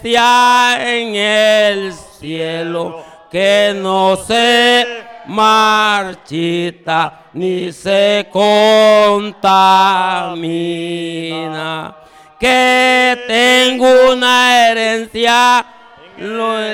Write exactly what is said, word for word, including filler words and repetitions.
en el cielo que no se marchita ni se contamina, que tengo una herencia.